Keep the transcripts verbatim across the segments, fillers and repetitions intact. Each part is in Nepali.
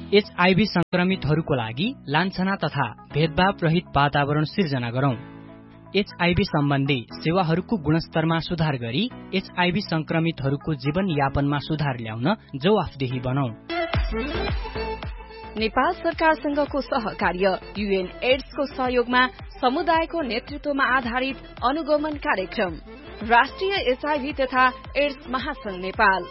एचआईभी संक्रमितहरूको लागि लान्छना तथा भेदभाव रहित वातावरण सिर्जना गरौं। एचआईभी सम्बन्धी सेवाहरूको गुणस्तरमा सुधार गरी एचआईभी संक्रमितहरूको जीवन यापनमा सुधार ल्याउन जवाफदेही बनौं। नेपाल सरकारसँगको सहकार्य युएन एड्सको सहयोगमा समुदायको नेतृत्वमा आधारित अनुगमन कार्यक्रम राष्ट्रिय एचआईभी तथा एड्स महासंघ नेपाल।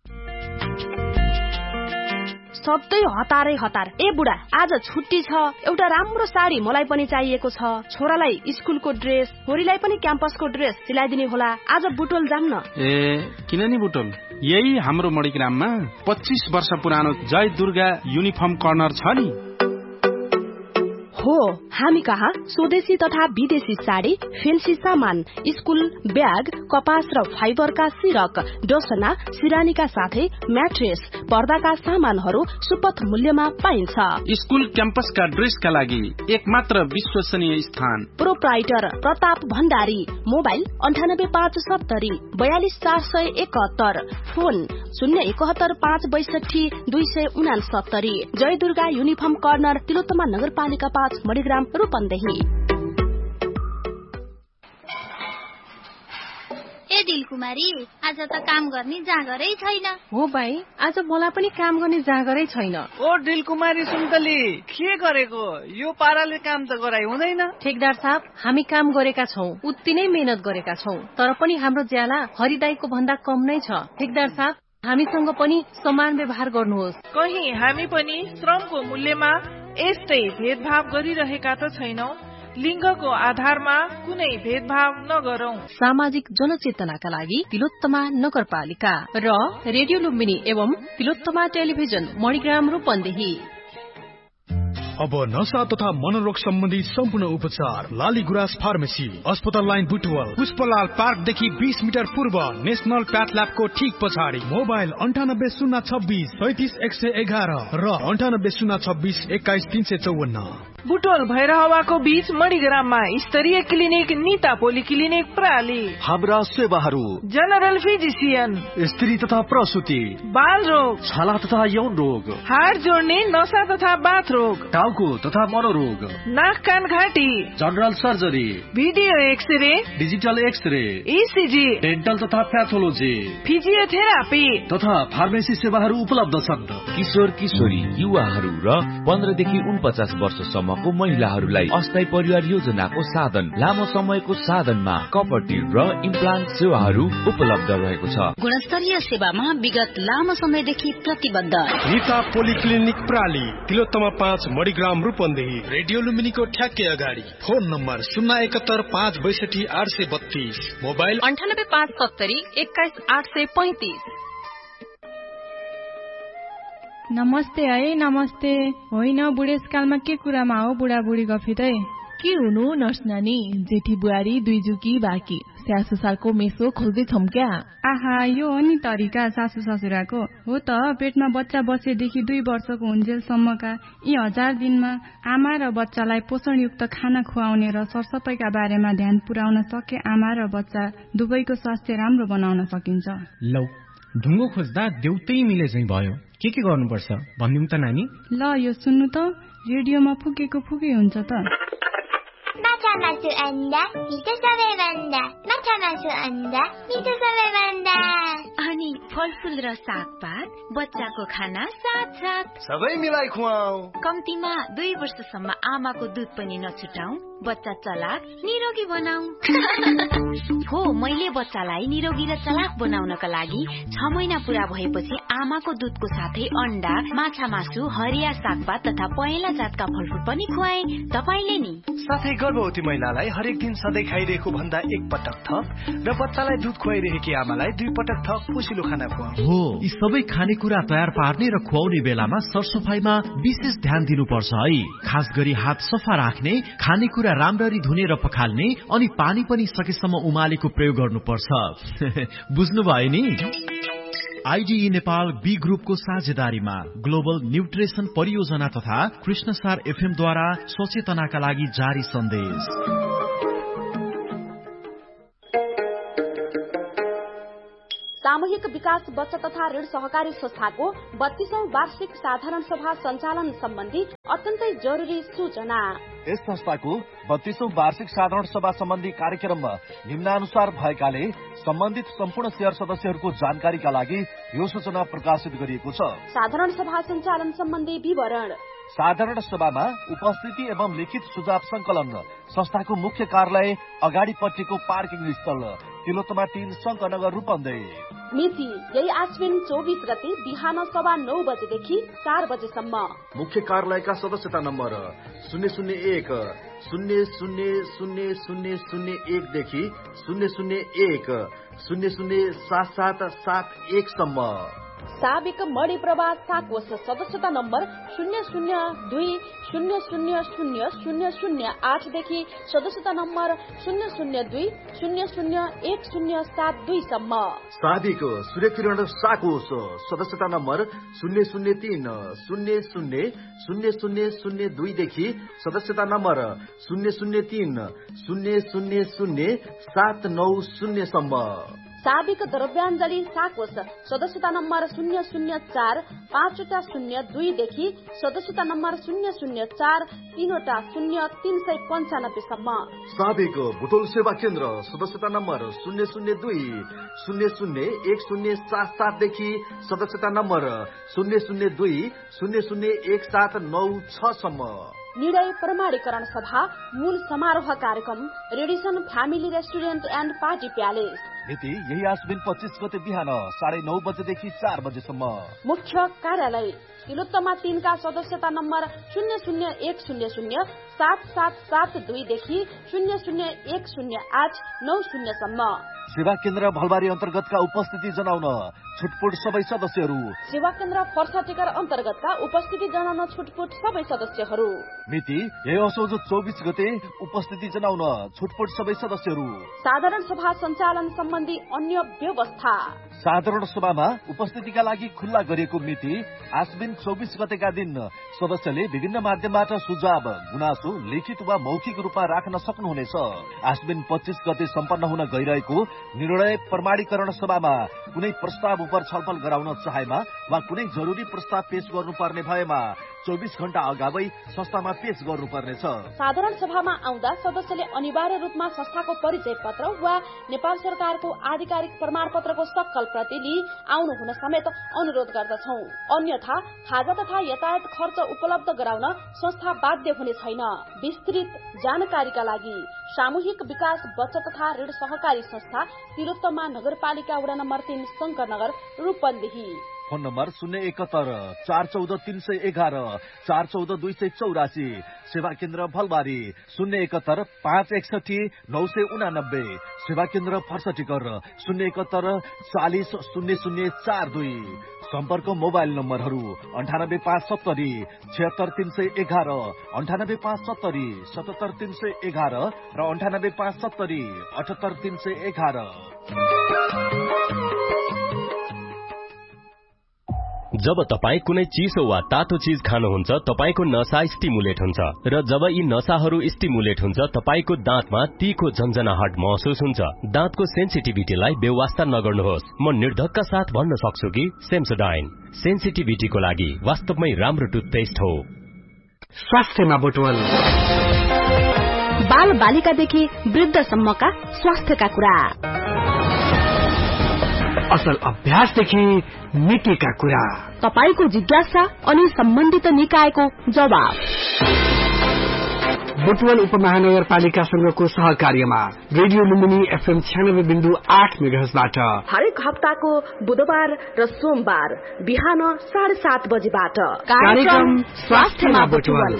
सधैँ हतारै हतार। ए बुढा, आज छुट्टी छ, एउटा राम्रो साडी मलाई पनि चाहिएको छ। छोरालाई स्कुलको ड्रेस, छोरीलाई पनि क्याम्पसको ड्रेस सिलाइदिने होला। आज बुटोल जाम न। ए किन नि बुटोल, यही हाम्रो मणिग्राममा पच्चीस वर्ष पुरानो जय दुर्गा युनिफर्म कर्नर छ नि। हो, हामी कहाँ स्वदेशी तथा विदेशी साडी, फेन्सी सामान, स्कुल ब्याग, कपास र फाइबरका सिरक, डोसना, सिरानीका साथै म्याट्रेस, पर्दाका सामानहरू सुपथ मूल्यमा पाइन्छ। स्कुल क्याम्पसका ड्रेसका लागि एक मात्र विश्वसनीय स्थान। प्रोप्राइटर प्रताप भण्डारी। मोबाइल अन्ठानब्बे पाँच सत्तरी बयालिस चार सय एकहत्तर। फोन शून्य एकहत्तर पाँच बैसठी दुई सय उनासत्तरी। जय दुर्गा युनिफर्म कर्नर, तिलोत्तमा नगरपालिका पाँच, मणिग्राम, रूपन्देही। ए दिलकुमारी, आज त काम गर्ने जागरै छैन। हो भाइ, आज मलाई पनि काम गर्ने जागरै छैन। ओ दिलकुमारी सुन्तली, के गरेको? यो पाराले काम त गराइ हुँदैन। ठेकदार साहब, हामी काम गरेका छौं, उति नै मेहनत गरेका छौं, तर पनि हाम्रो ज्याला हरिदाईको भन्दा कम नै छ। ठेकदार साहब, हामीसँग पनि समान व्यवहार गर्नुहोस्। कहीं हामी पनि श्रमको मूल्यमा यस्तै भेदभाव गरिरहेका त छैनौं। लिङ्गको आधारमा कुनै भेदभाव नगरौं। सामाजिक जनचेतनाका लागि तिलोत्तमा नगरपालिका र रेडियो लुम्बिनी एवं तिलोत्तमा टेलिभिजन मणिग्राम, रूपन्देही। अब नशा तथा मनोरोग सम्बन्धी सम्पूर्ण उपचार लाली गुराँस फार्मेसी, अस्पताल लाइन बुटवल, पुष्पलाल पार्कदेखि बीस मिटर पूर्व, नेशनल प्याथ ल्याबको ठीक पछाडि। मोबाइल अन्ठानब्बे शून्य छब्बिस सैतिस एक सय एघार र अन्ठानब्बे शून्य छब्बिस एक्काइस तीन सय चौवन्न। बुटोल भैरहवाको बीच मणिग्राममा स्तरीय क्लिनिक निता पोली क्लिनिक प्राली। हाम्रा सेवाहरू जनरल फिजिसियन, स्त्री तथा प्रसुति, बाल रोग, छाला तथा यौन रोग, हाड जोड्ने, नशा तथा बाथ रोग, टाउको तथा मनोरोग, नाक कान घाँटी, general surgery, video x-ray, digital x-ray, ECG, dental तथा प्याथोलोजी, फिजियोथेरापी तथा फार्मेसी सेवाहरू उपलब्ध छन्। किशोर किशोरी, युवाहरू र पन्ध्रदेखि उनपचास वर्षसम्म को महिलाहरूलाई अस्थायी परिवार योजनाको साधन, लामो समयको साधनमा कपटी र इम्प्लान्ट सेवाहरू उपलब्ध रहेको छ। गुणस्तरीय सेवामा विगत लामो समयदेखि प्रतिबद्ध निता पोलिक्लिनिक प्राली, तिलोत्तमा पाँच, मणिग्राम, रूपन्देही। रेडियो लुम्बिनीको ठ्याक्कै अगाडि। फोन नम्बर शून्य एकहत्तर पाँच बैसठी आठ सय बत्तीस। मोबाइल अन्ठानब्बे पाँच सत्तरी एक्काइस आठ सय पैंतिस। नमस्ते है, नमस्ते। होइन, बुढेसकालमा के कुरामा हो बुढाबुढी गफितै? के हुनु नर्स नानी, जेठी बुहारी दुई जुकी बाँकी, स्यासु सालको मेसो खोज्दैछौँ क्या? आहा, यो हो नि तरिका सासु ससुराको। हो त, पेटमा बच्चा बसेदेखि दुई वर्षको हुन्जेलसम्मका यी हजार दिनमा आमा र बच्चालाई पोषणयुक्त खाना खुवाउने र सरसफाइका बारेमा ध्यान पुर्याउन सके आमा र बच्चा दुवैको स्वास्थ्य राम्रो बनाउन सकिन्छ। लौ, ढुङ्गो खोज्दा देउतै मिले झैं भयो। के के गर्नुपर्छ भनिदिउँ त नानी? ल, यो सुन्नु त, रेडियोमा फुकेको फुकै हुन्छ त। माछा मासु अन्डा मिठो सबैभन्दा, माछा मासु अन्डा मिठो सबैभन्दा। अनि फलफुल र सागपात, बच्चाको खाना साथ साथ सबै मिलाई खुवाऊ। कम्तीमा दुई वर्षसम्म आमाको दुध पनि नछुटाऊ, बच्चा चलाक निरोगी बनाऊ। हो, मैले बच्चालाई निरोगी र चलाक बनाउनका लागि छ महिना पूरा भएपछि आमाको दुधको साथै अन्डा, माछा मासु, हरिया सागपात तथा पहेँला जातका फलफुल पनि खुवाए। तपाईले नि? साथै गर्भवती महिलालाई हरेक दिन सधैँ खाइरहेको भन्दा एक पटक थप र बच्चालाई दुध खुवाइरहेकी आमालाई दुई पटक थप पोसिलो खाना खुवाऊ। हो, यी सबै खानेकुरा तयार पार्ने र खुवाउने बेलामा सरसफाइमा विशेष ध्यान दिनुपर्छ है। खास गरी हात सफा राख्ने, खानेकुरा राम्ररी धुने र पखाल्ने, अनि पानी पनि सकेसम्म उमालेको प्रयोग गर्नुपर्छ। बुझ्नुभयो नि? आईडीई नेपाल बी ग्रुपको साझेदारीमा ग्लोबल न्यूट्रिसन परियोजना तथा कृष्णसार एफएम द्वारा सचेतनाका लागि जारी सन्देश। सामूहिक सामूहिक विकास बचत तथा ऋण सहकारी संस्थाको बत्तीसौं वार्षिक साधारण सभा सञ्चालन सम्बन्धी अत्यन्तै जरुरी सूचना। यस संस्थाको बत्तीसौं वार्षिक साधारण सभा सम्बन्धी कार्यक्रममा निम्नानुसार भएकाले सम्बन्धित सम्पूर्ण शेयर सदस्यहरूको जानकारीका लागि यो सूचना प्रकाशित गरिएको छ। साधारण सभा सञ्चालन सम्बन्धी विवरण। साधारण सभामा उपस्थिति एवं लिखित सुझाव संकलन संस्थाको मुख्य कार्यालय अगाडिपट्टिको पार्किङ स्थल तिलोत्तमा तीन शङ्करनगर रूपन्देही। मिति यही आश्विन चौबिस गते बिहान सवा नौ बजेदेखि चार बजेसम्म। मुख्य कार्यालयका सदस्यता नम्बर शून्य शून्य एक शून्य शून्य शून्य शून्य शून्य एकदेखि शून्य शून्य एक शून्य शून्य सात सात सात एक सम्म। साबिक मणि प्रभा साकोस सदस्यता नम्बर शून्य शून्य दुई शून्य शून्य शून्य शून्य शून्य आठदेखि सदस्यता नम्बर शून्य शून्य दुई शून्य शून्य एक शून्य सात दुई सम्म। साबिक सूर्यकिरण साकोस सदस्यता नम्बर शून्य शून्य तीन शून्य शून्य शून्य शून्य शून्य दुईदेखि सदस्यता नम्बर शून्य शून्य तीन शून्य शून्य शून्य सात नौ शून्य सम्म। साबिक द्रव्याञ्जली साकोस सदस्यता नम्बर शून्य शून्य चार पाँचवटा शून्य दुईदेखि सदस्यता नम्बर शून्य शून्य चार तीनवटा शून्य तीन सय पञ्चानब्बेसम्म। साबिक बुटोल सेवा केन्द्र सदस्यता नम्बर शून्य शून्य दुई शून्य शून्य एक शून्य सात सातदेखि सदस्यता नम्बर शून्य शून्य दुई शून्य शून्य एक सात नौ छ सम्म। निर्णय प्रमाणीकरण सभा मूल समारोह कार्यक्रम Radisson family restaurant and party palace. मिति यही आश्विन पच्चीस गते बिहान साढे नौ बजेदेखि चार बजेसम्म। मुख्य कार्यालय तिलोत्तमा तीनका सदस्यता नम्बर शून्य शून्य एक शून्य शून्य सात सात सात दुईदेखि शून्य शून्य एक शून्य आठ नौ शून्यसम्म। सेवा केन्द्र भलबारी अन्तर्गतका उपस्थिति जनाउन छुटपुट सबै सदस्यहरू। सेवा केन्द्र फर्साटिकर अन्तर्गतका उपस्थिति जनाउन छुटपुट सबै सदस्यहरू। मिति यही असोज चौबिस गते उपस्थिति जनाउन छुटपुट सबै सदस्यहरू। साधारण सभा सञ्चालन सम्बन्धी अन्य व्यवस्था। साधारण सभामा उपस्थितिका लागि खुल्ला गरिएको मिति आश्विन चौबिस गतेका दिन सदस्यले विभिन्न माध्यमबाट सुझाव गुनासो लिखित वा मौखिक रूपमा राख्न सक्नुहुनेछ। आश्विन पच्चीस गते सम्पन्न हुन गइरहेको निर्णय प्रमाणीकरण सभामा कुनै प्रस्ताव उप छलफल गराउन चाहेमा वा कुनै जरुरी प्रस्ताव पेश गर्नुपर्ने भएमा चौबिस घण्टा अगावै संस्थामा पेश गर्नुपर्नेछ। साधारण सभामा आउँदा सदस्यले अनिवार्य रूपमा संस्थाको परिचय पत्र वा नेपाल सरकारको आधिकारिक प्रमाण पत्रको सक्कल प्रति लिई आउनु हुन समेत अनुरोध गर्दछौ। अन्यथा खाजा तथा यातायात खर्च उपलब्ध गराउन संस्था बाध्य हुने छैन। विस्तृत जानकारीका लागि सामूहिक विकास बचत तथा ऋण सहकारी संस्था तिलोत्तमा नगरपालिका वडा नम्बर तीन शङ्करनगर रूपन्देही। फोन नम्बर शून्य एकहत्तर चार चौध तीन सय एघार चार चौध दुई सय चौरासी। सेवा केन्द्र भलबारी शून्य एकहत्तर पाँच एकसठी नौ सय उनानब्बे। सेवा केन्द्र फर्सटिकर शून्य एकहत्तर चालिस शून्य शून्य चार दुई। सम्पर्क मोबाइल नम्बरहरू अन्ठानब्बे पाँच सत्तरी छिहत्तर तीन सय एघार अन्ठानब्बे पाँच सत्तरी सतहत्तर तीन सय एघार र अन्ठानब्बे पाँच सत्तरी अठहत्तर तीन सय एघार। जब तपाईँ कुनै चिसो वा तातो चीज खानुहुन्छ तपाईको नसा स्टिमुलेट हुन्छ र जब यी नसाहरू स्टिमुलेट हुन्छ तपाईको दाँतमा तीखो झन्झनाहट महसुस हुन्छ। दाँतको सेन्सिटिभिटीलाई बेवास्ता नगर्नुहोस्। म निर्धक्का साथ भन्न सक्छु कि सेन्सोडाइन सेन्सिटिभिटीको लागि वास्तवमै राम्रो टुथपेस्ट हो। स्वास्थ्यमा बुटवल बाल बालिकादेखि वृद्धसम्मका स्वास्थ्यका कुरा, असल अभ्यासदेखि मिकेका कुरा, तपाईको जिज्ञासा अनि सम्बन्धित निकायको जवाब। बुटवल उपमहानगरपालिकासँगको सहकार्यमा रेडियो लुम्बिनी एफएम छ्यानब्बे बिन्दु आठ मेगाहर्जबाट हरेक हप्ताको बुधबार र सोमबार बिहान साढे सात बजेबाट कार्यक्रम स्वास्थ्यमा बुटवल।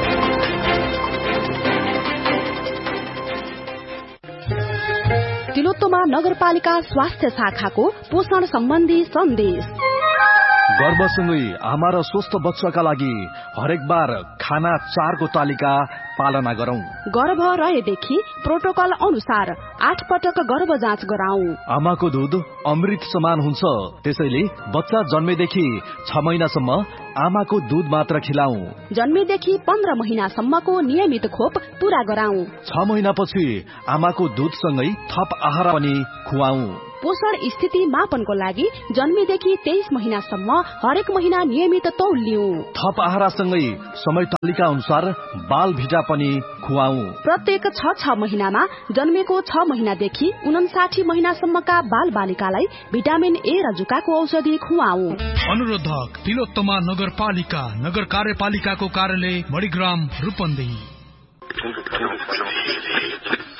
तिलोत्तमा नगरपालिका स्वास्थ्य शाखाको पोषण सम्बन्धी सन्देश। गर्भसँगै आमा र स्वस्थ बच्चाका लागि हरेक बार खाना चारको तालिका पालना गरौं। गर्भ रहेदेखि प्रोटोकल अनुसार आठ पटक गर्भ जाँच गराउँ। आमाको दूध अमृत समान हुन्छ, त्यसैले बच्चा जन्मेदेखि छ महिनासम्म आमाको दूध मात्र खिलाऊ। जन्मेदेखि पन्ध्र महिनासम्मको नियमित खोप पूरा गराउँ। छ महिनापछि आमाको दूधसँगै थप आहार पनि खुवाऊ। पोषण स्थिति मापनको लागि जन्मेदेखि तेइस महिनासम्म हरेक महिना नियमित तौल लिऊ। थप आहारसँगै समय तालिका अनुसार बाल भिटा पनि खुवाऊ। प्रत्येक छ छ महिनामा जन्मेको छ महिनादेखि उनासाठी महिनासम्मका बाल बालिकालाई भिटामिन ए र जुकाको औषधि खुवाऊ। अनुरोधक तिलोत्तमा नगरपालिका नगर कार्यपालिकाको कार्यालय मणिग्राम रूपन्देही।